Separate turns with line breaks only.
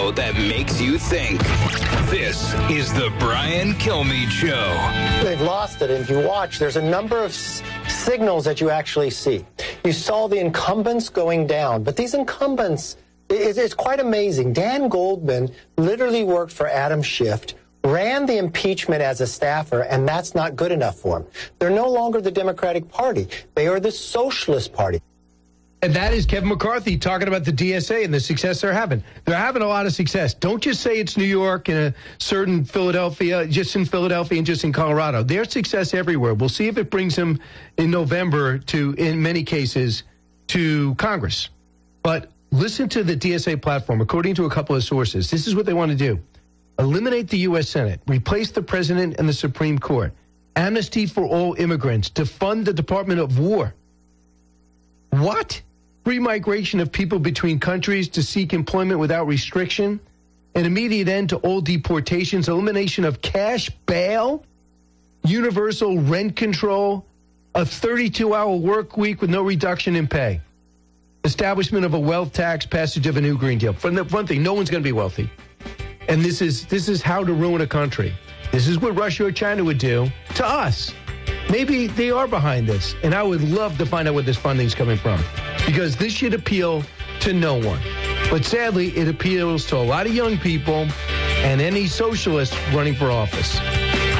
show that makes you think. This is the Brian Kilmeade Show.
They've lost it. And if you watch, there's a number of signals that you actually see. You saw the incumbents going down, but these incumbents, it's quite amazing. Dan Goldman literally worked for Adam Schiff, ran the impeachment as a staffer, and that's not good enough for him. They're no longer the Democratic Party. They are the Socialist Party.
And that is Kevin McCarthy talking about the DSA and the success they're having. They're having a lot of success. Don't just say it's New York and a certain Philadelphia, just in Philadelphia and just in Colorado. There's success everywhere. We'll see if it brings them in November to, in many cases, to Congress. But listen to the DSA platform. According to a couple of sources, this is what they want to do. Eliminate the U.S. Senate, replace the president and the Supreme Court, amnesty for all immigrants, defund the Department of War. What? Free migration of people between countries to seek employment without restriction, an immediate end to all deportations, elimination of cash bail, universal rent control, a 32-hour work week with no reduction in pay, establishment of a wealth tax, passage of a new Green Deal. For one thing, no one's going to be wealthy. And this is how to ruin a country. This is what Russia or China would do to us. Maybe they are behind this, and I would love to find out where this funding is coming from, because this should appeal to no one. But sadly, it appeals to a lot of young people and any socialist running for office.